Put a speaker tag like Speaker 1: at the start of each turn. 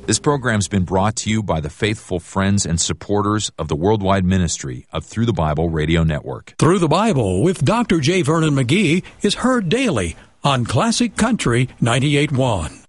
Speaker 1: This program's been brought to you by the faithful friends and supporters of the worldwide ministry of Through the Bible Radio Network.
Speaker 2: Through the Bible with Dr. J. Vernon McGee is heard daily on Classic Country 98.1.